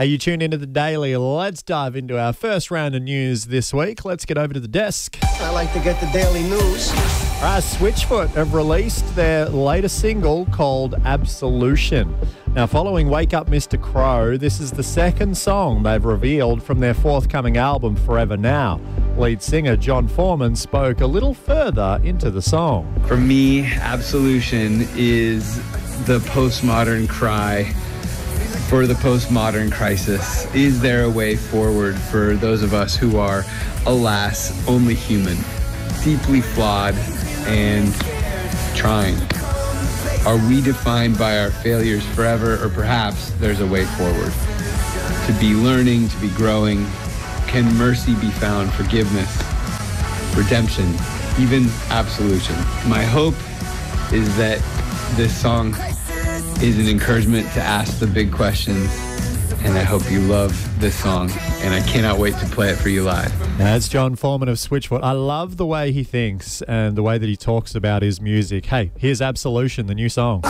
Hey, you tuned into the Daily. Let's dive into our first round of news this week. Let's get over to the desk. I like to get the daily news. Switchfoot have released their latest single called Absolution. Now, following Wake Up Mr. Crow, this is the second song they've revealed from their forthcoming album, Forever Now. Lead singer John Foreman spoke a little further into the song. For me, Absolution is the postmodern cry for the postmodern crisis. Is there a way forward for those of us who are, alas, only human, deeply flawed and trying? Are we defined by our failures forever, or perhaps there's a way forward? To be learning, to be growing. Can mercy be found, forgiveness, redemption, even absolution? My hope is that this song is an encouragement to ask the big questions, and I hope you love this song, and I cannot wait to play it for you live. That's John Foreman of Switchfoot. I love the way he thinks and the way that he talks about his music. Hey, here's Absolution, the new song.